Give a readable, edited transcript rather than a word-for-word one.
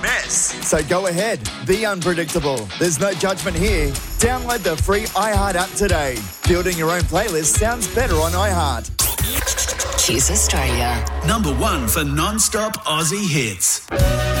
mess. So go ahead, be unpredictable. There's no judgment here. Download the free iHeart app today. Building your own playlist sounds better on iHeart. Kiss Australia. Number 1 for non-stop Aussie hits.